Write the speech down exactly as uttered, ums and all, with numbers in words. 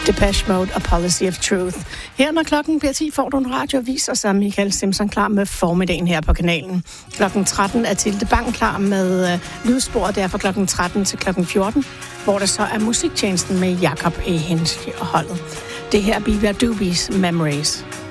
Depeche Mode og Policy of Truth. Her når klokken bliver ti, får du en radioavis, og så er Michael Simpson klar med formiddagen her på kanalen. Klokken tretten er Tilde Bang klar med uh, lydsporet, der fra klokken tretten til klokken fjorten, hvor der så er musiktjenesten med Jakob E. Hensky og holdet. Det her er Biba Doobies Memories.